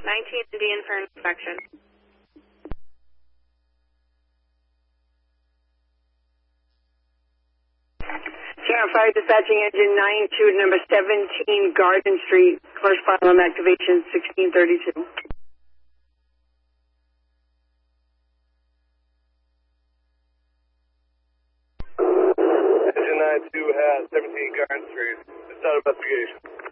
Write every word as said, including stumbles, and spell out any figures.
nineteen Indian for inspection. Sierra Fire Dispatching Engine nine two, number seventeen Garden Street, first problem activation sixteen thirty-two. Engine nine two has seventeen Garden Street. It's out of investigation.